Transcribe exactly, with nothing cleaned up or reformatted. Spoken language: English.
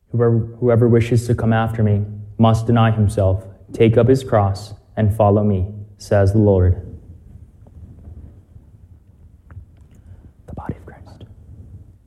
Whoever, whoever wishes to come after me must deny himself, take up his cross, and follow me, says the Lord.